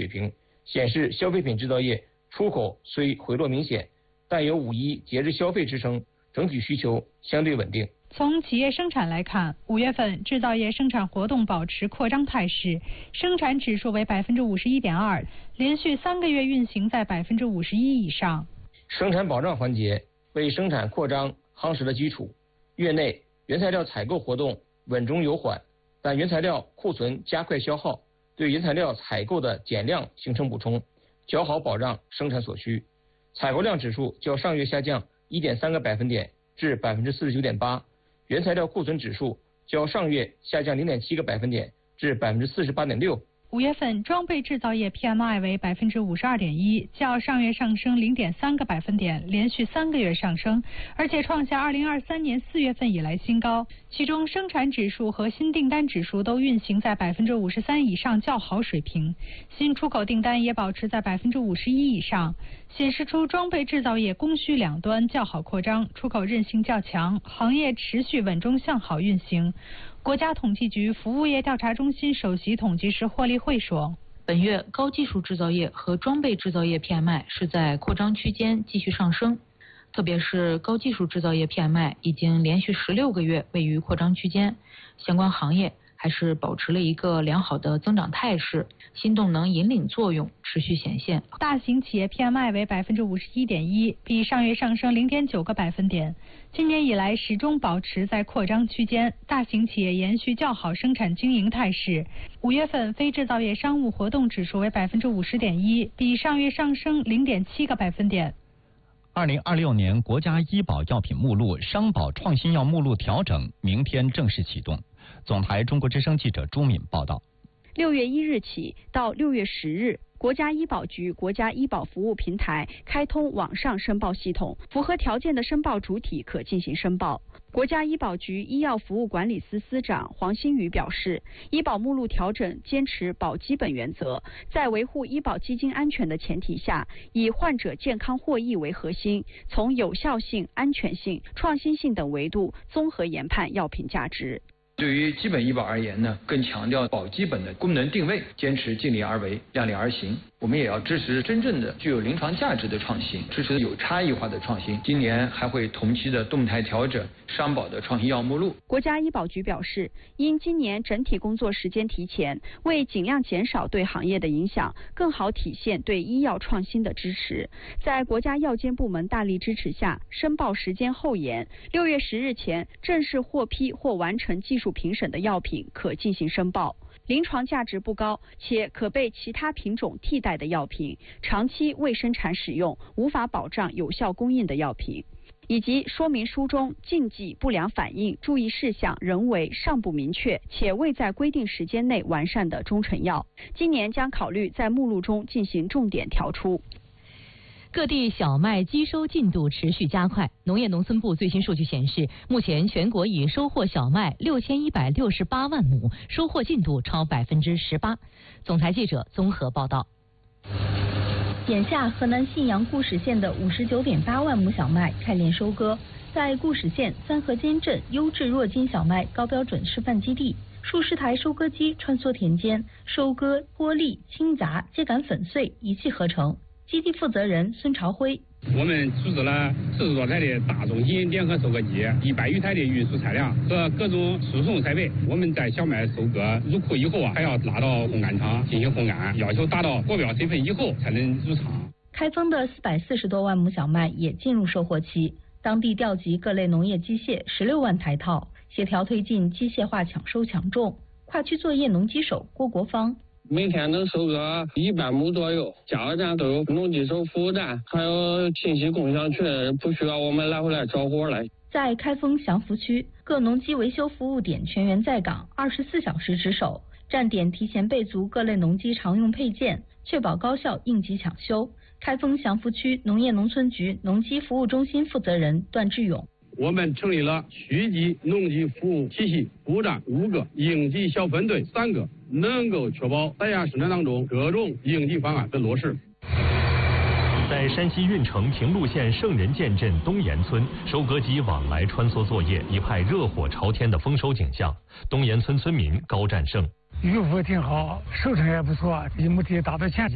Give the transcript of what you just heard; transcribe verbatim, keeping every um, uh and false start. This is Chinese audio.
平，显示消费品制造业出口虽回落明显，但有五一节日消费支撑，整体需求相对稳定。 从企业生产来看，五月份制造业生产活动保持扩张态势，生产指数为百分之五十一点二，连续三个月运行在百分之五十一以上。 生产保障环节为生产扩张夯实了基础。月内原材料采购活动稳中有缓，但原材料库存加快消耗，对原材料采购的减量形成补充，较好保障生产所需。采购量指数较上月下降 一点三个百分点至 百分之四十九点八，原材料库存指数较上月下降 零点七个百分点至 百分之四十八点六。 五月份装备制造业 P M I 为百分之五十二点一，较上月上升 零点三个百分点，连续三个月上升，而且创下二零二三年四月份以来新高。其中生产指数和新订单指数都运行在百分之五十三以上较好水平，新出口订单也保持在百分之五十一以上，显示出装备制造业供需两端较好扩张，出口韧性较强，行业持续稳中向好运行。国家统计局服务业调查中心首席统计师霍立慧说， 本月高技术制造业和装备制造业 P M I 是在扩张区间继续上升，特别是高技术制造业 P M I 已经连续十六个月位于扩张区间，相关行业还是保持了一个良好的增长态势，新动能引领作用持续显现。 大型企业 P M I 为百分之五十一点一，比上月上升 零点九个百分点。今年以来始终保持在扩张区间，大型企业延续较好生产经营态势。五月份非制造业商务活动指数为百分之五十点一，比上月上升 零点七个百分点。 二零二六年国家医保药品目录商保创新药目录调整明天正式启动。总台中国之声记者朱敏报道。 六月一日起到六月十日，国家医保局国家医保服务平台开通网上申报系统，符合条件的申报主体可进行申报。国家医保局医药服务管理司司长黄新宇表示，医保目录调整坚持保基本原则，在维护医保基金安全的前提下，以患者健康获益为核心，从有效性、安全性、创新性等维度综合研判药品价值。 对于基本医保而言呢，更强调保基本的功能定位，坚持尽力而为、量力而行。我们也要支持真正的具有临床价值的创新，支持有差异化的创新。今年还会同期的动态调整商保的创新药目录。 国家医保局表示，因今年整体工作时间提前，为尽量减少对行业的影响，更好体现对医药创新的支持，在国家药监部门大力支持下，申报时间后延，六月十日前正式获批或完成技术评审的药品可进行申报。临床价值不高且可被其他品种替代的药品，长期未生产使用无法保障有效供应的药品，以及说明书中禁忌、不良反应、注意事项仍为尚不明确且未在规定时间内完善的中成药，今年将考虑在目录中进行重点调出。 各地小麦机收进度持续加快。农业农村部最新数据显示，目前全国已收获小麦六千一百六十八万亩，收获进度超百分之十八。总台记者综合报道。 眼下，河南信阳固始县的五十九点八万亩小麦开镰收割，在固始县三河间镇优质弱筋小麦高标准示范基地，数十台收割机穿梭田间，收割、脱粒、清杂、秸秆粉碎一气呵成。基地负责人孙朝辉， 我们组织了四十多台的大中型联合收割机，一百余台的运输车辆和各种输送设备。我们在小麦收割入库以后啊，还要拉到烘干厂进行烘干，要求达到国标身份以后才能入场。 开封的四百四十多万亩小麦也进入收获期，当地调集各类农业机械十六万台套，协调推进机械化抢收抢种。跨区作业农机手郭国芳。 每天能收割一百亩左右，加油站都有农机手服务站，还有信息共享群，不需要我们来回来找活来。 在开封祥福区，各农机维修服务点全员在岗，二十四小时值守，站点提前备足各类农机常用配件，确保高效应急抢修。开封祥福区农业农村局农机服务中心负责人段志勇。 我们成立了区级农机服务体系，部站五个，应急小分队三个，能够确保在亚生产当中各种应急方案的落实。 在山西运城平陆县圣人涧镇东岩村，收割机往来穿梭作业，一派热火朝天的丰收景象。东岩村村民高占胜， 渔夫挺好，收成也不错，一亩地达到前期。